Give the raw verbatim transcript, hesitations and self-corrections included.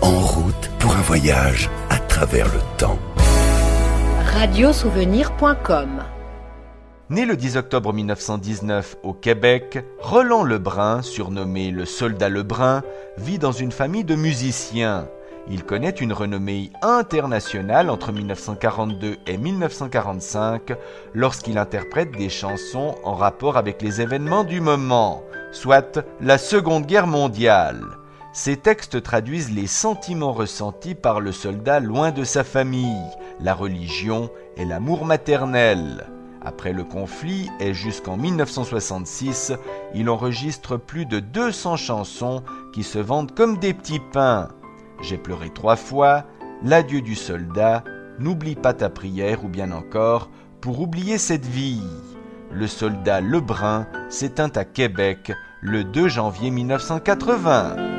En route pour un voyage à travers le temps. radio souvenir point com. Né le dix octobre mille neuf cent dix-neuf au Québec, Roland Lebrun, surnommé le Soldat Lebrun, vit dans une famille de musiciens. Il connaît une renommée internationale entre mille neuf cent quarante-deux et mille neuf cent quarante-cinq lorsqu'il interprète des chansons en rapport avec les événements du moment, soit la Seconde Guerre mondiale. Ces textes traduisent les sentiments ressentis par le soldat loin de sa famille, la religion et l'amour maternel. Après le conflit et jusqu'en mille neuf cent soixante-six, il enregistre plus de deux cents chansons qui se vendent comme des petits pains. J'ai pleuré trois fois, L'adieu du soldat, N'oublie pas ta prière ou bien encore Pour oublier cette vie. Le soldat Lebrun s'éteint à Québec le deux janvier mille neuf cent quatre-vingts.